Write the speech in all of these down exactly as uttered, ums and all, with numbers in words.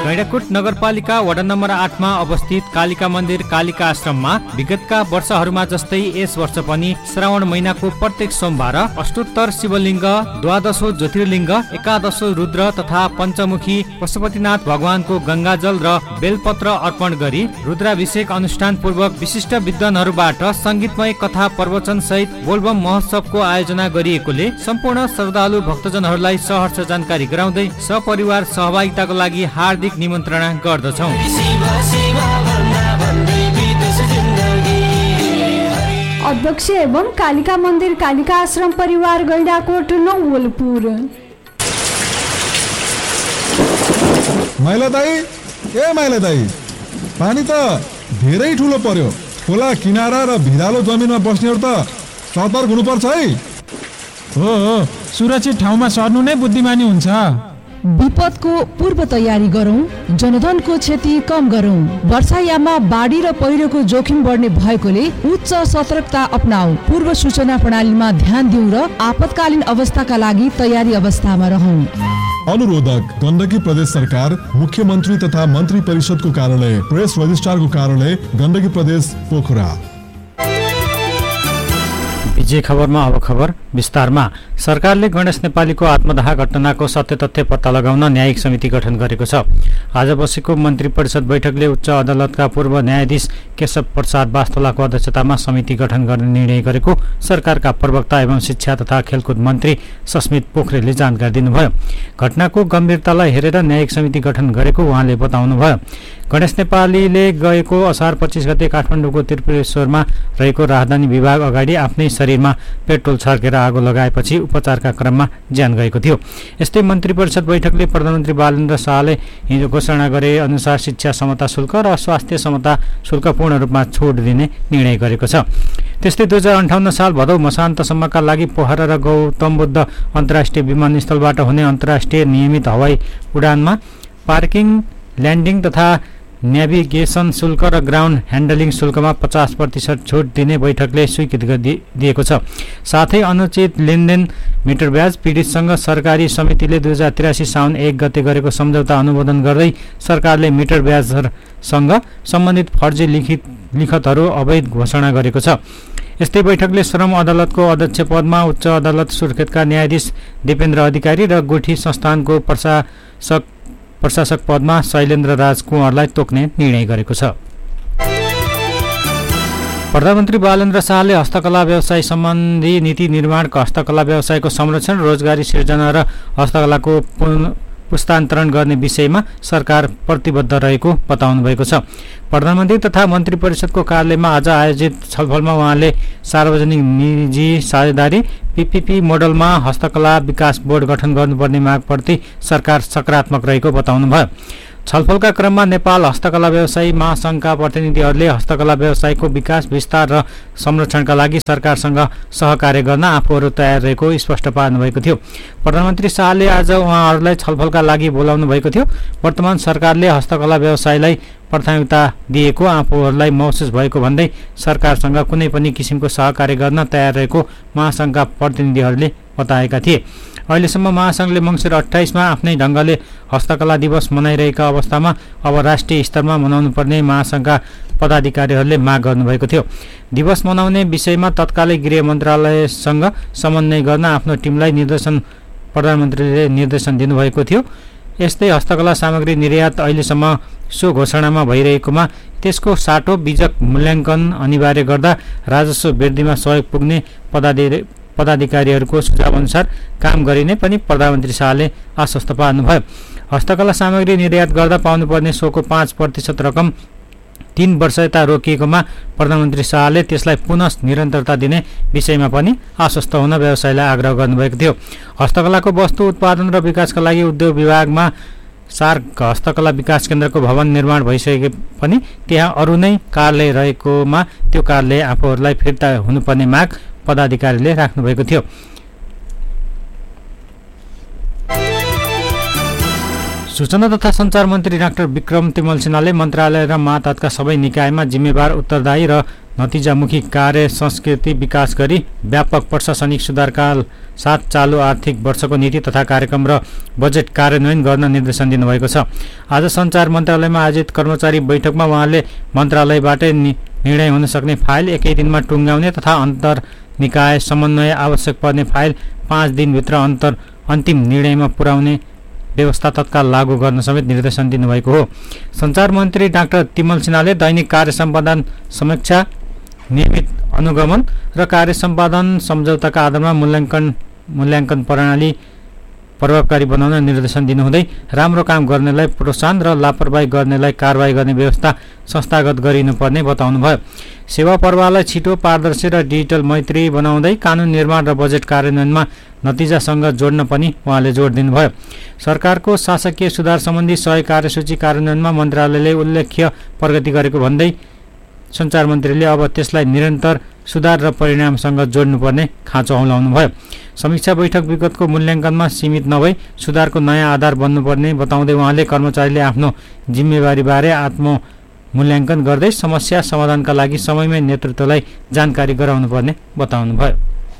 गैंडाकोट नगरपालिका वडा नम्बर आठमा अवस्थित कालिका मन्दिर कालिका आश्रममा विगतका वर्षहरूमा जस्तै यस वर्ष पनि श्रावण महिनाको प्रत्येक सोमबार अष्टोत्तर शिवलिङ्ग, द्वादशो ज्योतिर्लिङ्ग, एकादशो रुद्र तथा पञ्चमुखी पशुपतिनाथ भगवानको गंगाजल र बेलपत्र अर्पण गरी रुद्राभिषेक अनुष्ठान पूर्वक विशिष्ट विद्वानहरूबाट संगीतमय कथा प्रवचन सहित बोलबम महोत्सवको आयोजना गरिएकोले सम्पूर्ण श्रद्धालु भक्तजनहरूलाई सहर्ष जानकारी गराउँदै सपरिवार सहभागिताको लागि हार्दिक निमन्त्रणा गर्दछौं। अध्यक्ष एवं कालिका मन्दिर कालिका आश्रम परिवार गैंडाकोट नवलपुर। माइला दाई, ए माइला दाई, पानी त धेरै ठुलो पर्यो। खोला किनारा र भिरालो जमिनमा बस्नेहरू त सतर्क हुनुपर्छ है। हो हो, सुरक्षित ठाउँमा सर्नु नै बुद्धिमानी हुन्छ। विपदको पूर्व तयारी गरौं, जनधनको क्षति कम गरौं। वर्षायाममा बाढी र पहिरोको जोखिम बढ्ने भएकोले उच्च सतर्कता अपनाऊ। पूर्व सूचना प्रणालीमा ध्यान दिउँ र आपतकालीन अवस्थाका लागि तयारी अवस्थामा रहौं। अनुरोधक गण्डकी प्रदेश सरकार, मुख्यमन्त्री तथा मन्त्री परिषदको कार्यालय, प्रेस रजिस्ट्रारको कार्यालय, गण्डकी प्रदेश पोखरा। विजय खबरमा अब खबर विस्तारमा। सरकारले गणेश नेपालीको आत्मदाह घटनाको सत्य तथ्य पत्ता लगाउन न्यायिक समिति गठन गरेको छ। आज बसेको मन्त्री परिषद बैठकले उच्च अदालतका पूर्व न्यायाधीश केशव प्रसाद वास्तोलाको अध्यक्षतामा समिति गठन गर्ने निर्णय गरेको सरकारका प्रवक्ता एवं शिक्षा तथा खेलकुद मन्त्री सस्मित पोखरेलले जानकारी दिनुभयो। घटनाको गम्भीरतालाई हेरेर न्यायिक समिति गठन गरेको उहाँले बताउनुभयो। गणेश नेपालीले गएको असार पच्चिस गते काठमाडौँको त्रिपुरेश्वरमा रहेको राजधानी विभाग अगाडि आफ्नै शरीरमा पेट्रोल छर्केर आगो लगाएपछि उपचारका क्रममा ज्यान गएको थियो। यस्तै मन्त्री परिषद बैठकले प्रधानमन्त्री बालेन्द्र शाहले हिजो घोषणा गरे अनुसार शिक्षा समता शुल्क र स्वास्थ्य समता शुल्क पूर्ण रूपमा छुट दिने निर्णय गरेको छ। त्यस्तै दुई हजार अन्ठाउन्न साल भदौ मसान्तसम्मका लागि पोखरा र गौतम बुद्ध अन्तर्राष्ट्रिय विमानस्थलबाट हुने अन्तर्राष्ट्रिय नियमित हवाई उडानमा पार्किङ, ल्यान्डिङ तथा नेभिगेसन शुल्क र ग्राउन्ड ह्यान्डलिङ शुल्कमा पचास प्रतिशत छुट दिने बैठकले स्वीकृत दिएको छ। साथै अनुचित लेनदेन मिटर ब्याज पीडितसँग सरकारी समितिले दुई हजार त्रियासी साउन एक गते गरेको सम्झौता अनुमोदन गर्दै सरकारले मिटर ब्याजसँग सम्बन्धित फर्जी लिखित लिखतहरू अवैध घोषणा गरेको छ। यस्तै बैठकले श्रम अदालतको अध्यक्ष पदमा उच्च अदालत सुर्खेतका न्यायाधीश दिपेन्द्र अधिकारी र गुठी संस्थानको प्रशासक प्रशासक पदमा शैलेन्द्र राज कुँवरलाई तोक्ने निर्णय गरेको छ। प्रधानमन्त्री बालेन्द्र शाहले हस्तकला व्यवसाय सम्बन्धी नीति निर्माण, हस्तकला व्यवसायको संरक्षण, रोजगारी सिर्जना र हस्तकलाको पुस्तान्तरण गर्ने विषयमा सरकार प्रतिबद्ध रहेको बताउनु भएको छ। प्रधानमन्त्री तथा मन्त्री परिषदको कार्यालयमा आज आयोजित छलफलमा उहाँले सार्वजनिक निजी साझेदारी पीपीपी मोडलमा हस्तकला विकास बोर्ड गठन गर्नुपर्ने मागप्रति सरकार सकारात्मक रहेको बताउनुभयो। छलफलका क्रममा नेपाल हस्तकला व्यवसायी महासङ्घका प्रतिनिधिहरूले हस्तकला व्यवसायको विकास, विस्तार र संरक्षणका लागि सरकारसँग सहकार्य गर्न आफूहरू तयार रहेको स्पष्ट पार्नुभएको थियो। प्रधानमन्त्री शाहले आज उहाँहरूलाई छलफलका लागि बोलाउनु भएको थियो। वर्तमान सरकारले हस्तकला व्यवसायलाई प्राथमिकता दिएको आफूहरूलाई महसुस भएको भन्दै सरकारसँग कुनै पनि किसिमको सहकार्य गर्न तयार रहेको महासङ्घका प्रतिनिधिहरूले बताएका थिए। अहिलेसम्म महासङ्घले मङ्सिर अट्ठाइसमा आफ्नै ढङ्गले हस्तकला दिवस मनाइरहेका अवस्थामा अब राष्ट्रिय स्तरमा मनाउनु पर्ने महासङ्घका पदाधिकारीहरूले माग गर्नुभएको थियो। दिवस मनाउने विषयमा तत्कालै गृह मन्त्रालयसँग समन्वय गर्न आफ्नो टिमलाई निर्देशन प्रधानमन्त्रीले निर्देशन दिनुभएको थियो। यस्तै हस्तकला सामग्री निर्यात अहिलेसम्म सो घोषणामा भइरहेकोमा त्यसको साटो बीजक मूल्याङ्कन अनिवार्य गर्दा राजस्व वृद्धिमा सहयोग पुग्ने पदाधिकारी पदाधिकारीहरूको सुझावअनुसार काम गरिने पनि प्रधानमन्त्री शाहले आश्वस्त पार्नुभयो। हस्तकला सामग्री निर्यात गर्दा पाउनुपर्ने सोको पाँच प्रतिशत रकम तीन वर्ष यता रोकिएकोमा प्रधानमन्त्री शाहले त्यसलाई पुनः निरन्तरता दिने विषयमा पनि आश्वस्त हुन व्यवसायलाई आग्रह गर्नुभएको थियो। हस्तकलाको वस्तु उत्पादन र विकासका लागि उद्योग विभागमा सार्क हस्तकला विकास केन्द्रको भवन निर्माण भइसके पनि त्यहाँ अरू नै कार्यालय रहेकोमा त्यो कार्यालय आफूहरूलाई फिर्ता हुनुपर्ने माग पदाधिकारीले राख्नुभएको थियो। सूचना तथा सञ्चार मन्त्री डाक्टर विक्रम तिमल सिन्हाले मन्त्रालय र मातहतका सबै निकायमा जिम्मेवार, उत्तरदायी र नतिजामुखी कार्य संस्कृति विकास गरी व्यापक प्रशासनिक सुधारका साथ चालु आर्थिक वर्षको नीति तथा कार्यक्रम र बजेट कार्यान्वयन गर्न निर्देशन दिनुभएको छ। आज सञ्चार मन्त्रालयमा आयोजित कर्मचारी बैठकमा उहाँले मन्त्रालयबाटै निर्णय हुन सक्ने फाइल एकै दिनमा टुङ्गाउने तथा अन्तर निकाय समन्वय आवश्यक पर्ने फाइल पाँच दिनभित्र अन्तर अन्तिम निर्णयमा पुर्याउने व्यवस्था तत्काल लागू गर्न समेत निर्देशन दिनुभएको हो। सञ्चार मन्त्री डाक्टर तिमल सिन्हाले दैनिक कार्य सम्पादन समीक्षा, नियमित अनुगमन र कार्य सम्पादन सम्झौताका आधारमा मूल्याङ्कन मूल्याङ्कन प्रणाली प्रभावकारी बनाउन निर्देशन दिनुहुँदै राम्रो काम गर्नेलाई प्रोत्साहन र लापरवाही गर्नेलाई कारबाही गर्ने व्यवस्था संस्थागत गरिनुपर्ने बताउनुभयो। सेवा प्रवाहलाई छिटो, पारदर्शी र डिजिटल मैत्री बनाउँदै कानुन निर्माण र बजेट कार्यान्वयनमा नतिजासँग जोड्न पनि उहाँले जोड दिनुभयो। सरकारको शासकीय सुधार सम्बन्धी सय कार्यसूची कार्यान्वयनमा मन्त्रालयले उल्लेख्य प्रगति गरेको भन्दै सञ्चार मन्त्रीले अब त्यसलाई निरन्तर सुधार र परिणामसँग जोड्नुपर्ने खाँचो औलाउनुभयो। समीक्षा बैठक विगतको मूल्याङ्कनमा सीमित नभई सुधारको नयाँ आधार बन्नुपर्ने बताउँदै उहाँले कर्मचारीले आफ्नो जिम्मेवारीबारे आत्म मूल्याङ्कन गर्दै समस्या समाधानका लागि समयमै नेतृत्वलाई जानकारी गराउनुपर्ने बताउनुभयो।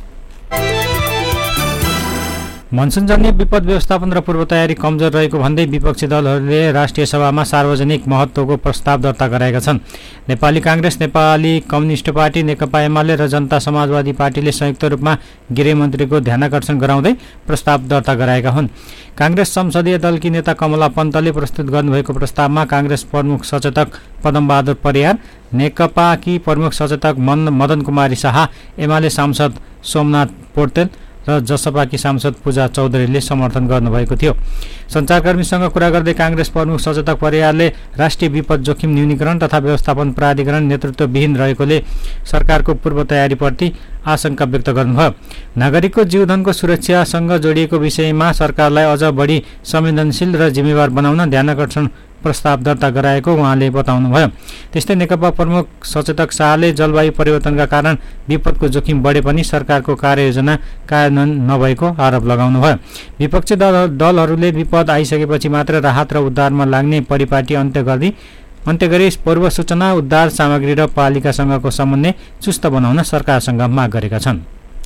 मनसुनजन्य विपद व्यवस्थापन र पूर्व तयारी कमजोर रहेको भन्दै विपक्षी दलहरूले राष्ट्रिय सभामा सार्वजनिक महत्त्वको प्रस्ताव दर्ता गराएका छन्। नेपाली काङ्ग्रेस, नेपाली कम्युनिस्ट पार्टी, नेकपा एमाले र जनता समाजवादी पार्टीले संयुक्त रूपमा गृहमन्त्रीको ध्यानाकर्षण गराउँदै प्रस्ताव दर्ता गराएका हुन्। काङ्ग्रेस संसदीय दलकी नेता कमला पन्तले प्रस्तुत गर्नुभएको प्रस्तावमा काङ्ग्रेस प्रमुख सचेतक पदमबहादुर परियार, नेकपाकी प्रमुख सचेतक मदन कुमारी शाह, एमाले सांसद सोमनाथ पोर्तेल र जसपाकी सांसद पूजा चौधरीले समर्थन गर्नुभएको थियो। सञ्चारकर्मीसँग कुरा गर्दै काङ्ग्रेस प्रमुख सचेतक परियारले राष्ट्रिय विपद जोखिम न्यूनीकरण तथा व्यवस्थापन प्राधिकरण नेतृत्वविहीन रहेकोले सरकारको पूर्व तयारीप्रति आशंका व्यक्त गर्नुभयो। नागरिकको जीवधनको सुरक्षासँग जोडिएको विषयमा सरकारलाई अझ बढी संवेदनशील र जिम्मेवार बनाउन ध्यानाकर्षण प्रस्ताव दर्ता गराएको उहाँले बताउनुभयो। त्यस्तै नेकपा प्रमुख सचेतक शाहले जलवायु परिवर्तनका कारण विपदको जोखिम बढे पनि सरकारको कार्ययोजना कार्यान्वयन नभएको आरोप लगाउनुभयो। विपक्षी दल दलहरूले विपद आइसकेपछि मात्र राहत र उद्धारमा लाग्ने परिपाटी अन्त्य गर्दै अन्त्य गरी पूर्व सूचना, उद्धार सामग्री र पालिकासँगको समन्वय चुस्त बनाउन सरकारसँग माग गरेका छन्।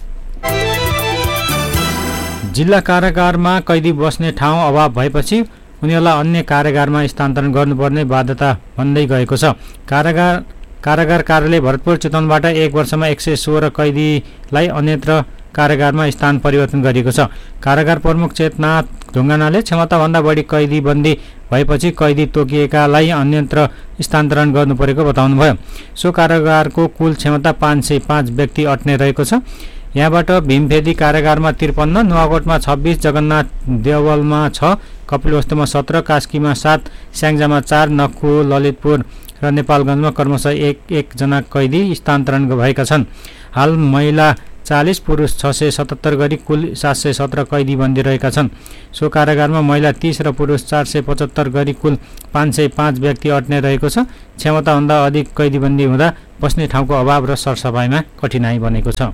जिल्ला कारागारमा कैदी बस्ने ठाउँ अभाव भएपछि उनीहरूलाई अन्य कारागारमा स्थानान्तरण गर्नुपर्ने बाध्यता बन्दै गएको छ। कारागार कारागार कार्यालय भरतपुर चितवनबाट एक वर्षमा एक सय सोह्र कैदीलाई अन्यत्र कारागारमा स्थान परिवर्तन गरिएको छ। कारागार प्रमुख चेतनाथ ढुङ्गानाले क्षमताभन्दा बढी कैदी बन्दी भएपछि कैदी तोकिएकालाई अन्यत्र स्थानान्तरण गर्नु परेको बताउनुभयो। सो कारागारको कुल क्षमता पाँच सय पाँच व्यक्ति अट्ने रहेको छ। यहाँबाट भीमफेदी कारागारमा त्रिपन्न, नुवाकोटमा छब्बिस, जगन्नाथ देवलमा छ, कपिलवस्तुमा सत्र, कास्कीमा सात, स्याङ्जामा चार, नक्खु, ललितपुर र नेपालगञ्जमा क्रमशः एक एकजना कैदी स्थानान्तरण भएका छन्। हाल महिला चालिस, पुरुष छ सय सतहत्तर गरी कुल सात सय सत्र कैदी बन्दी रहेका छन्। सो कारागारमा महिला तीस र पुरुष चार सय पचहत्तर गरी कुल पाँच सय पाँच व्यक्ति अट्ने रहेको छ। क्षमताभन्दा अधिक कैदीबन्दी हुँदा बस्ने ठाउँको अभाव र सरसफाइमा कठिनाई बनेको छ।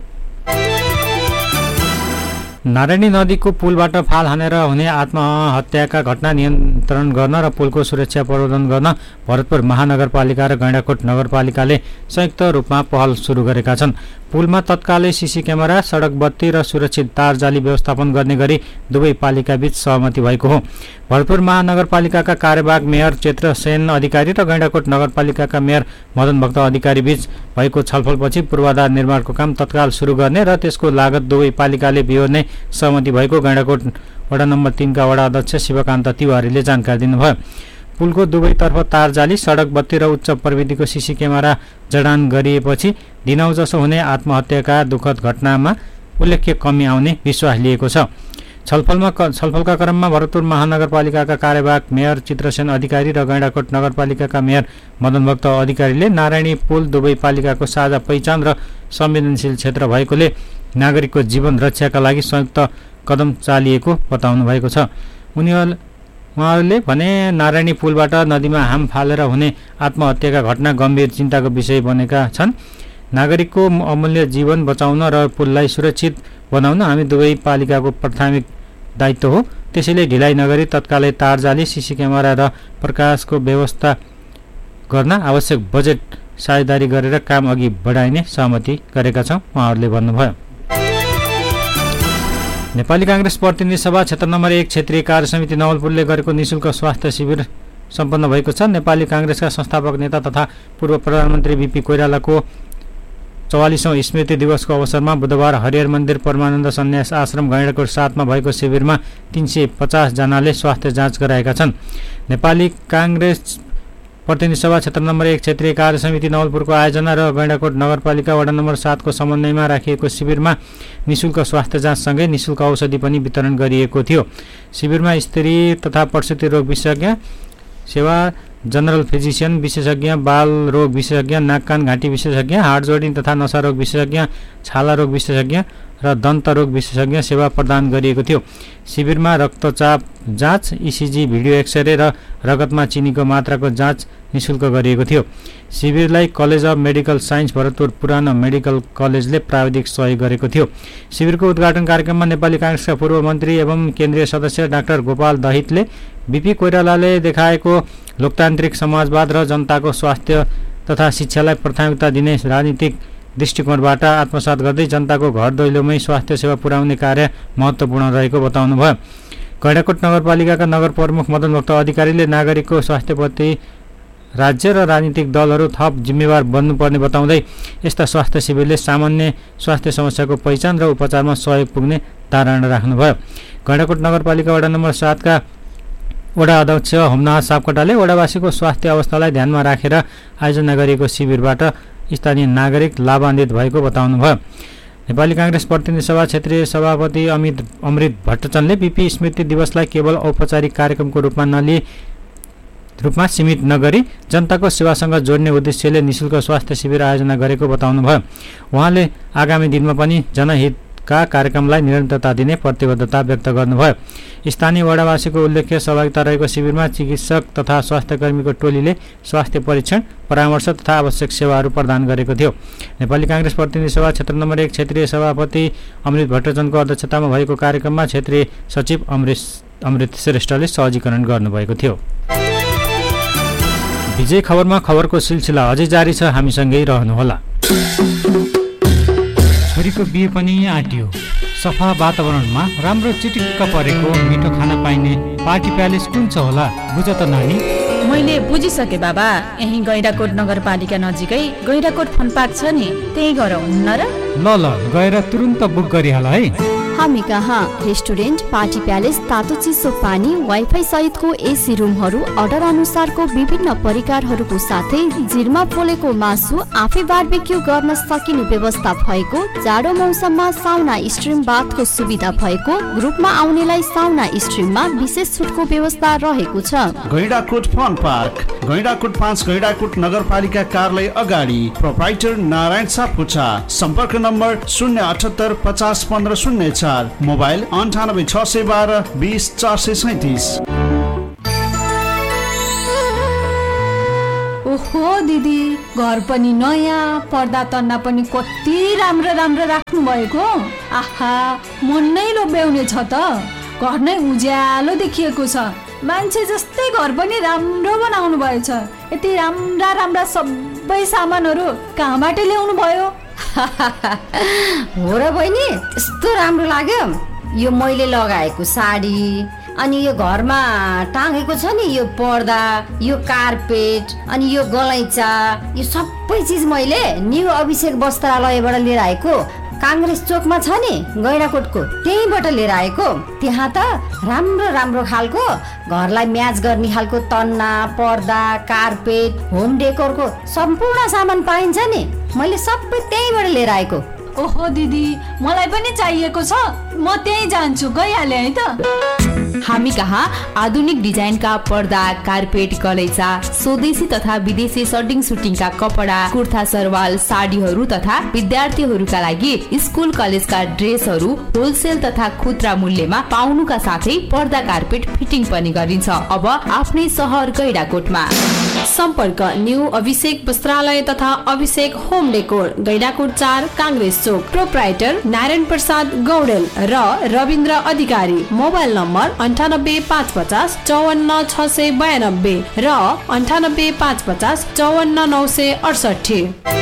नारायणी नदीको पुलबाट फाल हानेर हुने आत्महत्याका घटना नियन्त्रण गर्न र पुलको सुरक्षा प्रबन्धन गर्न भरतपुर महानगरपालिका र गैंडाकोट नगरपालिकाले संयुक्त रूपमा पहल सुरु गरेका छन्। पुलमा तत्कालै सीसी क्यामेरा, सडक बत्ती र सुरक्षित तार जाली व्यवस्थापन गर्ने गरी दुवै पालिकाबीच सहमति भएको हो। भरतपुर महानगरपालिकाका कार्यवाहक मेयर चेत्र सेन अधिकारी र गैंडाकोट नगरपालिकाका मेयर मदन भक्त अधिकारी बीच भएको छलफलपछि पूर्वाधार निर्माणको काम तत्काल सुरु गर्ने र त्यसको लागत दुवै पालिकाले बिहोर्ने सहमति भएको गैंडाकोट वडा नम्बर तीनका वडा अध्यक्ष शिवकान्त तिवारीले जानकारी दिनुभयो। पुलको दुवैतर्फ तार जाली, सडक बत्ती र उच्च प्रविधिको सीसी क्यामेरा जडान गरिएपछि दिनौ जसो हुने आत्महत्याका दुःखद घटनामा उल्लेख्य कमी आउने विश्वास लिएको छ। छलफलमा छलफलका क्रममा भरतपुर महानगरपालिकाका कार्यवाहक मेयर चित्रसेन अधिकारी र गैंडाकोट नगरपालिकाका मेयर मदन भक्त अधिकारीले नारायणी पुल दुवै पालिकाको साझा पहिचान र संवेदनशील क्षेत्र भएकोले नागरिकको जीवन रक्षाका लागि संयुक्त कदम चालिएको बताउनु भएको छ। उनीहरू उहाँहरूले भने नारायणी पुलबाट नदीमा हाम फालेर हुने आत्महत्याका घटना गम्भीर चिन्ताको विषय बनेका छन्। नागरिकको अमूल्य जीवन बचाउन र पुललाई सुरक्षित बनाउन हामी दुवै पालिकाको प्राथमिक दायित्व हो। त्यसैले ढिलाइ नगरी तत्कालै तार जाली, सीसी क्यामेरा र प्रकाशको व्यवस्था गर्न आवश्यक बजेट साझेदारी गरेर काम अघि बढाइने सहमति गरेका छौँ उहाँहरूले भन्नुभयो। नेपाली काङ्ग्रेस प्रतिनिधि सभा क्षेत्र नम्बर एक क्षेत्रीय कार्य समिति नवलपुरले गरेको निःशुल्क स्वास्थ्य शिविर सम्पन्न भएको छ। नेपाली काङ्ग्रेसका संस्थापक नेता तथा पूर्व प्रधानमन्त्री बिपी कोइरालाको चौवालिसौँ स्मृति दिवसको अवसरमा बुधबार हरिहर मन्दिर परमानन्द सन्यास आश्रम गैंडाकोट सातमा भएको शिविरमा तीन सय पचास जनाले स्वास्थ्य जाँच गराएका छन्। नेपाली काङ्ग्रेस प्रतिनिधि सभा क्षेत्र नम्बर एक क्षेत्रीय कार्य समिति नवलपुरको आयोजना र गैंडाकोट नगरपालिका वडा नम्बर सातको समन्वयमा राखिएको शिविरमा निःशुल्क स्वास्थ्य जाँचसँगै निःशुल्क औषधि पनि वितरण गरिएको थियो। शिविरमा स्त्री तथा प्रसुति रोग विशेषज्ञ सेवा, जनरल फिजिसियन विशेषज्ञ, बाल रोग विशेषज्ञ, नाक कान घाँटी विशेषज्ञ, हाड जोडिन तथा नसा रोग विशेषज्ञ, छाला रोग विशेषज्ञ र दन्त रोग विशेषज्ञ सेवा प्रदान गरिएको थियो। शिविरमा रक्तचाप जाँच, इसिजी, भिडियो एक्सरे र रगतमा चिनीको मात्राको जाँच निःशुल्क गरिएको थियो। शिविरलाई college of medical science Bharatpur पुरानो मेडिकल कलेजले प्राविधिक सहयोग गरेको थियो। शिविरको उद्घाटन कार्यक्रममा नेपाली काङ्ग्रेसका पूर्व मन्त्री एवं केन्द्रीय सदस्य डाक्टर गोपाल दहितले बिपी कोइरालाले देखाएको लोकतान्त्रिक समाजवाद र जनताको स्वास्थ्य तथा शिक्षालाई प्राथमिकता दिने राजनीतिक दृष्टिकोणबाट आत्मसात गर्दै जनताको घर दैलोमै स्वास्थ्य सेवा पुर्याउने कार्य महत्त्वपूर्ण रहेको बताउनुभयो। गैंडाकोट नगरपालिकाका नगर प्रमुख मदन भक्त अधिकारीले नागरिकको स्वास्थ्यप्रति राज्य र राजनीतिक दलहरू थप जिम्मेवार बन्नुपर्ने बताउँदै यस्ता स्वास्थ्य शिविरले सामान्य स्वास्थ्य समस्याको पहिचान र उपचारमा सहयोग पुग्ने धारणा राख्नुभयो। गैंडाकोट नगरपालिका वडा नम्बर सातका वडा अध्यक्ष होमनाथ सापकोटाले वडावासीको स्वास्थ्य अवस्थालाई ध्यानमा राखेर आयोजना गरिएको शिविरबाट स्थानीय नागरिक लाभान्वित भएको बताउनुभयो। नेपाली काङ्ग्रेस प्रतिनिधि सभा क्षेत्रीय सभापति अमित अमृत भट्टचन्दले बिपी स्मृति दिवसलाई केवल औपचारिक कार्यक्रमको रूपमा नलिए रूपमा सीमित नगरी जनताको सेवासँग जोड्ने उद्देश्यले निःशुल्क स्वास्थ्य शिविर आयोजना गरेको बताउनुभयो। उहाँले आगामी दिनमा पनि जनहितका कार्यक्रमलाई निरन्तरता दिने प्रतिबद्धता व्यक्त गर्नुभयो। स्थानीय वडावासीको उल्लेख्य सहभागिता रहेको शिविरमा चिकित्सक तथा स्वास्थ्यकर्मीको टोलीले स्वास्थ्य परीक्षण, परामर्श तथा आवश्यक सेवाहरू प्रदान गरेको थियो। नेपाली काङ्ग्रेस प्रतिनिधि सभा क्षेत्र नम्बर एक क्षेत्रीय सभापति अमृत भट्टचन्दको अध्यक्षतामा भएको कार्यक्रममा क्षेत्रीय सचिव अमृत अमृत श्रेष्ठले सहजीकरण गर्नुभएको थियो। विजय खबरमा खबरको सिलसिला अझै जारी छ, हामीसँगै रहनुहोला। छोरीको बिहे पनि आँटियो। सफा वातावरणमा राम्रो चिटिक्क परेको मिठो खाना पाइने पार्टी प्यालेस कुन छ होला बुझ त नानी? मैले बुझिसके बाबा, यही गैंडाकोट नगरपालिका नजिकै गैंडाकोट फन पार्क छ नि, त्यही गरौँ हुन्न र? ल ल गएर तुरुन्त बुक गरिहाल है। हामी कहाँ रेस्टुरेन्ट, पार्टी प्यालेस, तातो चिसो पानी, वाइफाई सहितको एसी रुमहरू, अर्डर अनुसारको विभिन्न परिकारहरूको साथै जिरमा पोलेको मासु आफै बारबेक्यू गर्न सकिने व्यवस्था भएको, जाडो मौसममा साउना स्ट्रिम बाथको सुविधा भएको, ग्रुपमा आउनेलाई साउना स्ट्रिममा विशेष छुटको व्यवस्था रहेको छ। गैंडाकोट फन पार्क, गैंडाकोट पाँच, गैंडाकोट नगरपालिका कार्यालय अगाडि, प्रोप्राइटर नारायण सापकोटा। सम्पर्क नम्बर शून्य अठहत्तर पचास पन्ध्र शून्य चार, मोबाइल अन्ठानब्बे छ सय बाह्र बिस चार सय सैतिस। ओहो दिदी, घर पनि नयाँ, पर्दा तन्ना पनि कति राम्रो राम्रो राख्नु भएको। आहा, मन नै लोभ्याउने छ त। घर नै उज्यालो देखिएको छ। मान्छे जस्तै घर पनि राम्रो बनाउनु भएछ। यति राम्रा राम्रा सबै सामानहरू कहाँबाट ल्याउनु भयो? हो र बहिनी, यस्तो राम्रो लाग्यो। यो मैले लगाएको साडी, अनि यो घरमा टाँगेको छ नि यो पर्दा, यो कार्पेट, अनि यो गलैँचा, यो सबै चिज मैले न्यू अभिषेक वस्त्रालयबाट लिएर आएको। काङ्ग्रेस चोकमा छ नि गैंडाकोटको, त्यहीँबाट लिएर आएको। त्यहाँ त राम्रो राम्रो खालको घरलाई म्याच गर्ने खालको तन्ना, पर्दा, कार्पेट, होम डेकोरको सम्पूर्ण सामान पाइन्छ नि। मैले सबै त्यहीँबाट लिएर आएको। ओहो दिदी, मलाई पनि चाहिएको छ, म त्यहीँ जान्छु, गइहालेँ है त। हामी कहाँ आधुनिक डिजाइनका पर्दा, कार्पेट, गलैँचा, स्वदेशी तथा विदेशी सर्टिङ सुटिङका कपडा, कुर्ता सरवाल, साडीहरू तथा विद्यार्थीहरूका लागि स्कुल कलेजका ड्रेसहरू होलसेल तथा खुद्रा मूल्यमा पाउनुका साथै पर्दा कार्पेट फिटिङ पनि गरिन्छ। अब आफ्नै सहर गैंडाकोटमा। सम्पर्क न्यू अभिषेक वस्त्रालय तथा अभिषेक होम डेकोर, गैंडाकोट चार, कांग्रेस चोक। प्रोप्राइटर नारायण प्रसाद गौडेल र रविन्द्र अधिकारी। मोबाइल नम्बर अन्ठानब्बे पाँच पचास चौवन्न छ सय बयानब्बे र अन्ठानब्बे पाँच पचास चौवन्न नौ सय अडसठी।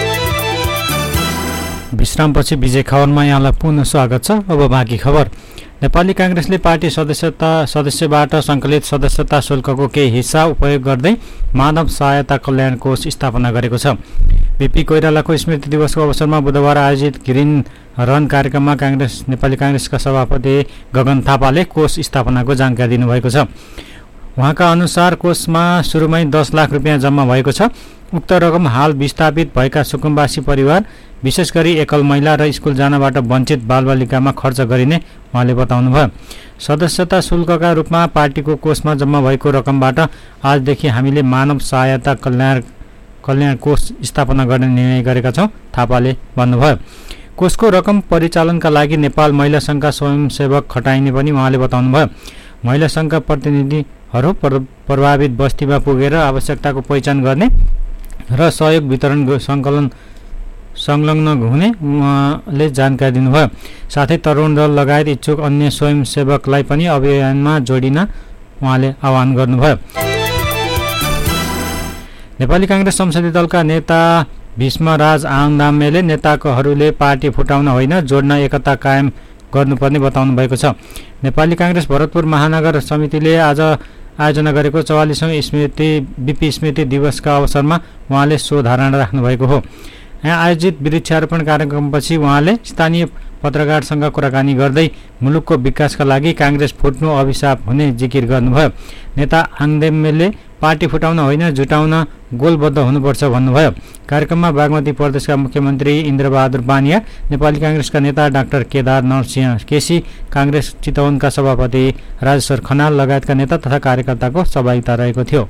विश्रामपछि विजय खबरमा यहाँलाई पुनः स्वागत छ। अब बाँकी खबर। नेपाली कांग्रेसले पार्टी सदस्यता सदस्यबाट सङ्कलित सदस्यता शुल्कको केही हिस्सा उपयोग गर्दै मानव सहायता कल्याण कोष स्थापना गरेको छ। बीपी कोइरालाको स्मृति दिवसको अवसरमा बुधबार आयोजित ग्रिन रन कार्यक्रममा कांग्रेस नेपाली कांग्रेसका सभापति गगन थापाले कोष स्थापनाको जानकारी दिनुभएको छ। उहाँका अनुसार कोषमा सुरुमै दस लाख रुपियाँ जम्मा भएको छ। उक्त रकम हाल विस्थापित भएका सुकुम्बासी परिवार, विशेष गरी एकल महिला र स्कुल जानबाट वञ्चित बालबालिकामा खर्च गरिने उहाँले बताउनुभयो। सदस्यता शुल्कका रूपमा पार्टीको कोषमा जम्मा भएको रकमबाट आजदेखि हामीले मानव सहायता कल्याण कल्याण कोष स्थापना गर्ने निर्णय गरेका छौँ, थापाले भन्नुभयो। कोषको रकम परिचालनका लागि नेपाल महिला सङ्घका स्वयंसेवक खटाइने पनि उहाँले बताउनुभयो। महिला सङ्घका प्रतिनिधिहरू प्रभावित बस्तीमा पुगेर आवश्यकताको पहिचान गर्ने र सहयोग वितरण सङ्कलन संलग्न हुने उहाँले जानकारी दिनुभयो। साथै तरुण दल लगायत इच्छुक अन्य स्वयंसेवकलाई पनि अभियानमा जोडिन उहाँले आह्वान गर्नुभयो। नेपाली कांग्रेस संसदीय दलका नेता भीष्मराज आङदामेले नेताहरूले पार्टी फुटाउन होइन, जोड्न एकता कायम गर्नुपर्ने बताउनु भएको छ। नेपाली कांग्रेस भरतपुर महानगर समितिले आज आयोजना गरेको चौवालिसौँ स्मृति बीपी स्मृति दिवसका अवसरमा उहाँले सो धारणा राख्नुभएको हो। यहाँ आयोजित वृक्षारोपण कार्यक्रमपछि उहाँले स्थानीय पत्रकारसँग कुराकानी गर्दै मुलुकको विकासका लागि कांग्रेस फुट्नु अभिशाप हुने जिकिर गर्नुभयो। नेता आङदेमले पार्टी फुटाउन होइन, जुटाउन गोलबद्ध हुनुपर्छ भन्नुभयो। कार्यक्रममा बागमती प्रदेशका मुख्यमन्त्री इन्द्रबहादुर बानिया, नेपाली कांग्रेसका नेता डाक्टर केदार नरसिंह केसी, कांग्रेस चितवनका सभापति राजेश्वर खनाल लगायतका नेता तथा कार्यकर्ताको सहभागिता रहेको थियो।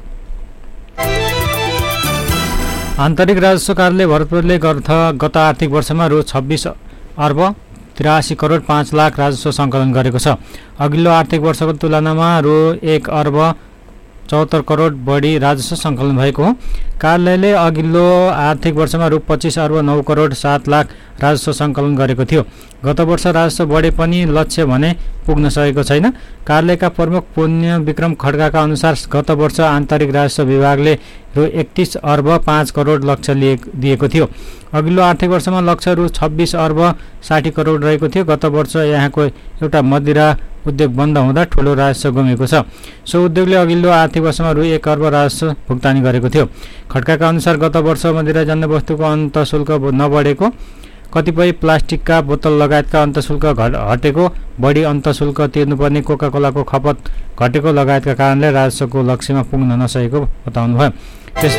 आन्तरिक राजस्व कार्यालय भरतपुरले गत आर्थिक वर्षमा रु छब्बिस अर्ब तिरासी करोड पाँच लाख राजस्व सङ्कलन गरेको छ। अघिल्लो आर्थिक वर्षको तुलनामा रु एक अर्ब चौहत्तर करोड बढी राजस्व सङ्कलन भएको हो। कार्यालयले अघिल्लो आर्थिक वर्षमा रु पच्चिस अर्ब नौ करोड सात लाख राजस्व सङ्कलन गरेको थियो। गत वर्ष राजस्व बढे पनि लक्ष्य भने पुग्न सकेको छैन। कार्यालयका प्रमुख पुण्य विक्रम खड्काका अनुसार गत वर्ष आन्तरिक राजस्व विभागले रु एकतिस अर्ब पाँच करोड लक्ष्य लिए दिएको थियो। अघिल्लो आर्थिक वर्षमा लक्ष्य रु छब्बिस अर्ब साठी करोड रहेको थियो। गत वर्ष यहाँको एउटा मदिरा उद्योग बन्द हुँदा ठुलो राजस्व गुमेको छ। सो उद्योगले अघिल्लो आर्थिक वर्षमा रु एक अर्ब राजस्व भुक्तानी गरेको थियो। खड्काका अनुसार गत वर्ष मदिराजन्य वस्तुको अन्त शुल्क नबढेको, कतिपय प्लास्टिकका बोतल लगायतका अन्तशुल्क हटेको, बढी अन्तशुल्क तिर्नुपर्ने कोका कोलाको खपत घटेको लगायतका कारणले राजस्वको लक्ष्यमा पुग्न नसकेको बताउनुभयो। त्यस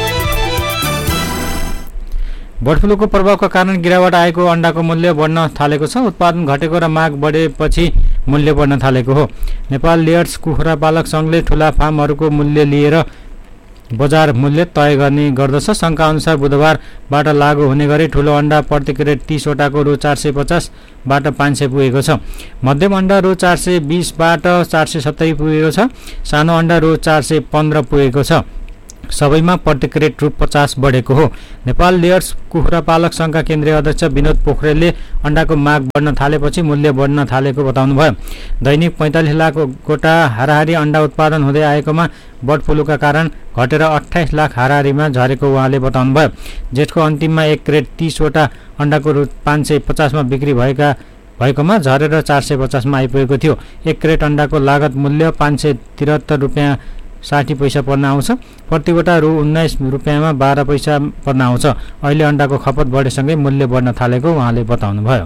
बर्ड फ्लूको प्रभावका कारण गिरावट आएको अण्डाको मूल्य बढ्न थालेको छ। उत्पादन घटेको र माग बढेपछि मूल्य बढ्न थालेको हो। नेपाल लेयर्स कुखुरा पालक सङ्घले ठुला फार्महरूको मूल्य लिएर बजार मूल्य तय गर्ने गर्दछ। सङ्घका अनुसार बुधबारबाट लागू हुने गरी ठुलो अण्डा प्रति क्रेट तीसवटाको रु चार सय पचासबाट पाँच सय पुगेको छ। मध्यम अण्डा रु चार सय बिसबाट चार सय सत्तरी पुगेको छ। सानो अण्डा रु चार सय पन्ध्र पुगेको छ। सबैमा प्रति क्रेट रु पचास बढेको हो। नेपाल लेयर्स कुखुरा पालक सङ्घका केन्द्रीय अध्यक्ष विनोद पोखरेलले अण्डाको माग बढ्न थालेपछि मूल्य बढ्न थालेको बताउनुभयो। दैनिक पैँतालिस लाख गोटा हाराहारी अण्डा उत्पादन हुँदै आएकोमा बर्ड फ्लूका कारण घटेर अठाइस लाख हाराहारीमा झरेको उहाँले बताउनुभयो। जेठको अन्तिममा एक क्रेट तीसवटा अण्डाको रु पाँच सय पचासमा बिक्री भएका भएकोमा झरेर चार सय पचासमा आइपुगेको थियो। एक क्रेट अण्डाको लागत मूल्य पाँच सय त्रिहत्तर रुपियाँ साठी पैसा पर्न आउँछ। प्रतिवटा रु उन्नाइस रुपियाँमा बाह्र पैसा पर्न आउँछ। अहिले अण्डाको खपत बढेसँगै मूल्य बढ्न थालेको उहाँले बताउनुभयो।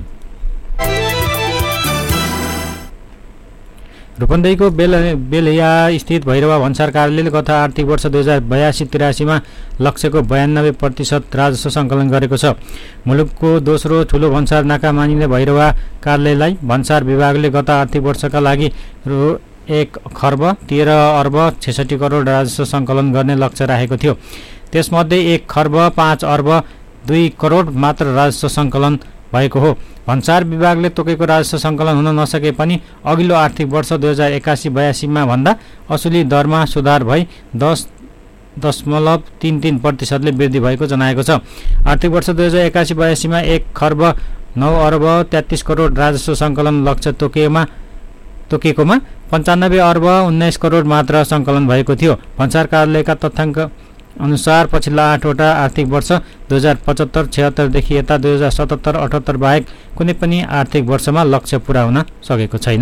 रूपन्देहीको बेल बेलहिया स्थित भैरवा भन्सार कार्यालयले गत आर्थिक वर्ष दुई हजार बयासी तिरासीमा लक्ष्यको बयानब्बे प्रतिशत राजस्व सङ्कलन गरेको छ। मुलुकको दोस्रो ठुलो भन्सार नाका मानिने भैरवा कार्यालयलाई भन्सार विभागले गत आर्थिक वर्षका लागि रु एक खर्ब तेह्र अर्ब छेसठी करोड राजस्व सङ्कलन गर्ने लक्ष्य राखेको थियो। त्यसमध्ये एक खर्ब पाँच अर्ब दुई करोड मात्र राजस्व सङ्कलन भएको हो। भन्सार विभागले तोकेको राजस्व सङ्कलन हुन नसके पनि अघिल्लो आर्थिक वर्ष दुई हजार एकासी बयासीमा भन्दा असुली दरमा सुधार भई दस दशमलव तीन तीन प्रतिशतले वृद्धि भएको जनाएको छ। आर्थिक वर्ष दुई हजार एकासी बयासीमा एक खर्ब नौ अर्ब तेत्तिस करोड राजस्व सङ्कलन लक्ष्य तोकेमा तोकेकोमा पन्चानब्बे अर्ब उन्नाइस करोड मात्र सङ्कलन भएको थियो। भन्सार कार्यालयका तथ्याङ्क अनुसार पछिल्ला आठवटा आर्थिक वर्ष दुई हजार पचहत्तर छिहत्तरदेखि यता दुई हजार सतहत्तर अठहत्तर बाहेक कुनै पनि आर्थिक वर्षमा लक्ष्य पुरा हुन सकेको छैन।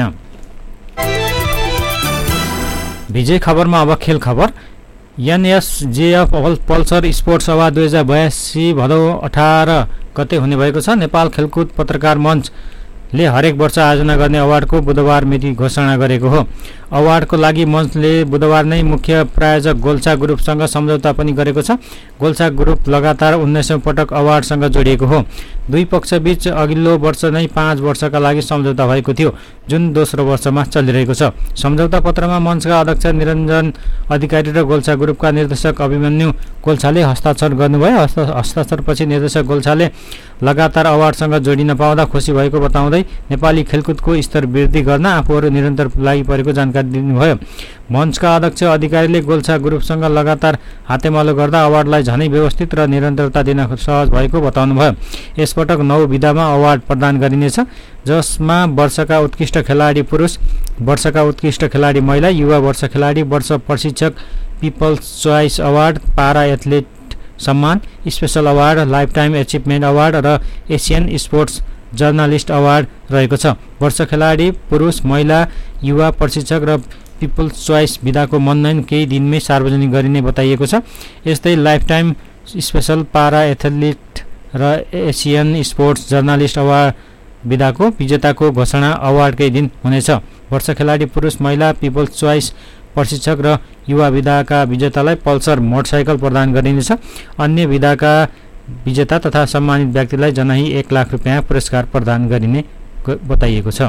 विजय खबरमा अब खेल खबर। एनएसजेएफ पल्सर स्पोर्ट्स अवार्ड दुई हजार बयासी भदौ अठार गते हुने भएको छ। नेपाल खेलकुद पत्रकार मञ्चले हरेक वर्ष आयोजना गर्ने अवार्डको बुधबार मिति घोषणा गरेको हो। अवार्डको लागि मञ्चले बुधबार नै मुख्य प्रायोजक गोल्छा ग्रुपसँग सम्झौता पनि गरेको छ। गोल्छा ग्रुप लगातार उन्नाइसौँ पटक अवार्डसँग जोडिएको हो। दुई पक्षबीच अघिल्लो वर्ष नै पाँच वर्षका लागि सम्झौता भएको थियो, जुन दोस्रो वर्षमा चलिरहेको छ। सम्झौता पत्रमा मञ्चका अध्यक्ष निरञ्जन अधिकारी र गोल्छा ग्रुपका निर्देशक अभिमन्यु गोल्छाले हस्ताक्षर गर्नुभयो। हस्ताक्षरपछि निर्देशक गोल्छाले लगातार अवार्डसँग जोडिन पाउँदा खुसी भएको बताउँदै नेपाली खेलकुदको स्तर वृद्धि गर्न आफूहरू निरन्तर लागि परेको जानकारी दिनुभयो। मञ्चका अध्यक्ष अधिकारीले गोल्छा ग्रुपसँग लगातार हातेमालो गर्दा अवार्डलाई झनै व्यवस्थित र निरन्तरता दिन सहज भएको बताउनुभयो। यसपटक नौ विधामा अवार्ड प्रदान गरिनेछ, जसमा वर्षका उत्कृष्ट खेलाडी पुरुष, वर्षका उत्कृष्ट खेलाडी महिला, युवा वर्ष खेलाडी, वर्ष प्रशिक्षक, पिपल्स चोइस अवार्ड, पारा एथलेट सम्मान, special award, lifetime achievement award र एसियन स्पोर्ट्स जर्नलिस्ट अवार्ड रहेको छ। वर्ष खेलाडी पुरुष, महिला, युवा प्रशिक्षक र पिपल्स चोइस विधाको मनोनयन केही दिनमै सार्वजनिक गरिने बताइएको छ। यस्तै लाइफटाइम स्पेशल पारा एथलिट र एसियन स्पोर्ट्स जर्नलिस्ट अवार्ड विधाको विजेताको घोषणा अवार्डकै दिन हुनेछ। वर्ष खेलाडी पुरुष, महिला, पिपल्स चोइस प्रशिक्षक र युवा विधाका विजेतालाई पल्सर मोटरसाइकल प्रदान गरिनेछ। अन्य विधाका विजेता तथा सम्मानित व्यक्तिलाई जनाही एक लाख रुपियाँ पुरस्कार प्रदान गरिने बताइएको छ।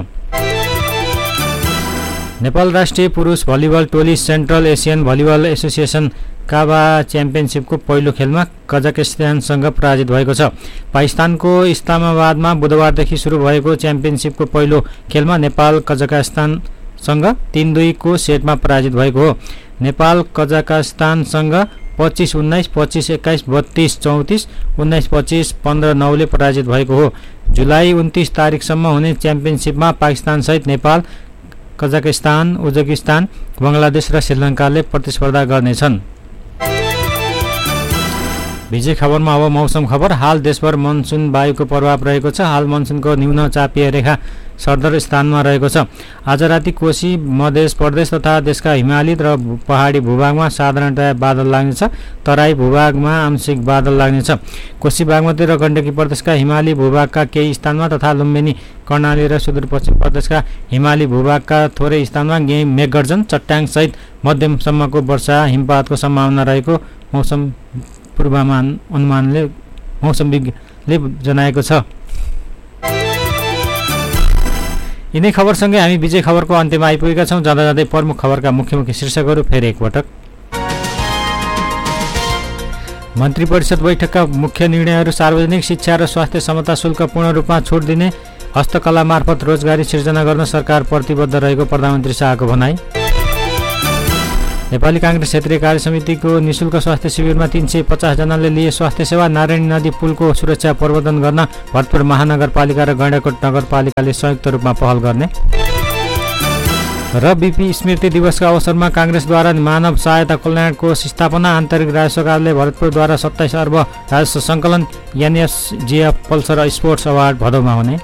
नेपाल राष्ट्रिय पुरुष भलिबल टोली सेन्ट्रल एसियन भलिबल एसोसिएसन काबा च्याम्पियनसिपको पहिलो खेलमा कजाकिस्तानसँग पराजित भएको छ। पाकिस्तानको इस्लामाबादमा बुधबारदेखि सुरु भएको च्याम्पियनसिपको पहिलो खेलमा नेपाल कजाकिस्तानसँग तीन दुईको सेटमा पराजित भएको हो। नेपाल कजाकिस्तानसँग पच्चिस उन्नाइस, पच्चिस एक्काइस, बत्तीस चौतिस, उन्नाइस पच्चिस, पन्ध्र नौले पराजित भएको हो। जुलाई उन्तिस तारिकसम्म हुने च्याम्पियनसिपमा पाकिस्तानसहित नेपाल, कजाकिस्तान, उज्बेकिस्तान, बङ्गलादेश र श्रीलङ्काले प्रतिस्पर्धा गर्नेछन्। विजय खबरमा अब मौसम खबर। हाल देशभर मनसुन वायुको प्रभाव रहेको छ। हाल मनसुनको न्यून चापीय रेखा सरदर स्थानमा रहेको छ। आज राति कोशी, मध्य प्रदेश तथा देशका हिमाली र पहाडी भूभागमा साधारणतया बादल लाग्नेछ। तराई भूभागमा आंशिक बादल लाग्नेछ। कोशी, बागमती र गण्डकी प्रदेशका हिमाली भूभागका केही स्थानमा तथा लुम्बिनी, कर्णाली र सुदूरपश्चिम प्रदेशका हिमाली भूभागका थोरै स्थानमा मेघगर्जन, चट्याङसहित मध्यमसम्मको वर्षा हिमपातको सम्भावना रहेको मौसम पूर्वानुमान अनुमानले मौसम विज्ञले जनाएको छ। यिनै खबरसँगै हामी विजय खबरको अन्त्यमा आइपुगेका छौँ। जाँदा जाँदै प्रमुख खबरका मुख्य मुख्य शीर्षकहरू फेरि एकपटक। मन्त्री परिषद बैठकका मुख्य निर्णयहरू सार्वजनिक शिक्षा र स्वास्थ्य समता शुल्क पूर्ण रूपमा छुट दिने, हस्तकला मार्फत रोजगारी सिर्जना गर्न सरकार प्रतिबद्ध रहेको प्रधानमन्त्री शाहको भनाई। नेपाली काङ्ग्रेस क्षेत्रीय कार्य समितिको निःशुल्क स्वास्थ्य शिविरमा तीन सय पचास जनाले लिए स्वास्थ्य सेवा। नारायणी नदी पुलको सुरक्षा प्रवर्धन गर्न भरतपुर महानगरपालिका र गैंडाकोट नगरपालिकाले संयुक्त रूपमा पहल गर्ने र बीपी स्मृति दिवसका अवसरमा काङ्ग्रेसद्वारा मानव सहायता कल्याण कोष स्थापना। आन्तरिक राजस्व कार्यालय भरतपुरद्वारा सत्ताइस अर्ब राजस्व सङ्कलन। एनएसजेएफ पल्सर स्पोर्ट्स अवार्ड भदौमा हुने।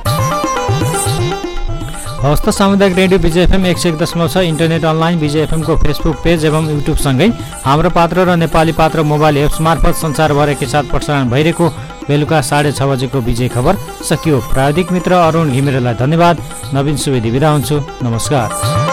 हस्त सामुदायिक रेडियो विजय एफएम एक सय एक दशमलव छ, इन्टरनेट अनलाइन विजय एफएमको फेसबुक पेज एवं युट्युबसँगै हाम्रो पात्र र नेपाली पात्र मोबाइल एप्स मार्फत संसारभर एकैसाथ प्रसारण भइरहेको बेलुका साढे छ बजेको विजय खबर सकियो। प्राविधिक मित्र अरुण घिमिरेलाई धन्यवाद। नवीन सुवेदी बिदा हुन्छु। नमस्कार।